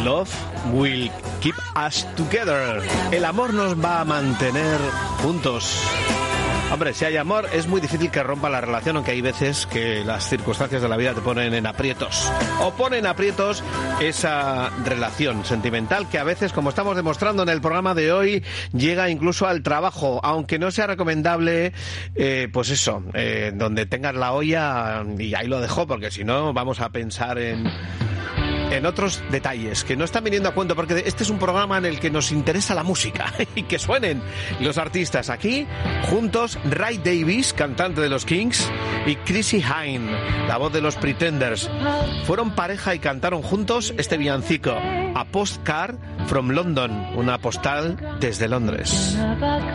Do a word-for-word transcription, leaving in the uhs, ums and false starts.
Love will keep us together. El amor nos va a mantener juntos. Hombre, si hay amor, es muy difícil que rompa la relación, aunque hay veces que las circunstancias de la vida te ponen en aprietos. O ponen aprietos esa relación sentimental que a veces, como estamos demostrando en el programa de hoy, llega incluso al trabajo, aunque no sea recomendable, eh, pues eso, eh, donde tengas la olla, y ahí lo dejo, porque si no vamos a pensar en... en otros detalles que no están viniendo a cuento, porque este es un programa en el que nos interesa la música y que suenen los artistas aquí juntos. Ray Davies, cantante de los Kings, y Chrissie Hynde, la voz de los Pretenders, fueron pareja y cantaron juntos este villancico, A Postcard from London, una postal desde Londres.